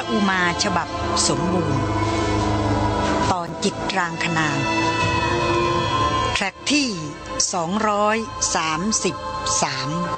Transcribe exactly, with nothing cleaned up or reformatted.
ระอุมาฉบับสมบูรณ์ตอนจิตรางคนางแทร็กที่สองร้อยสามสิบสาม